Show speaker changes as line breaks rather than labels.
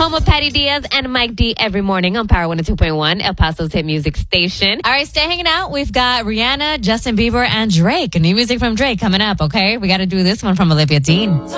Home of Patty Diaz and Mike D every morning on Power 102.1, El Paso's hit music station.
All right, stay hanging out. We've got Rihanna, Justin Bieber, and Drake. New music from Drake coming up, okay? We got to do this one from Olivia Dean.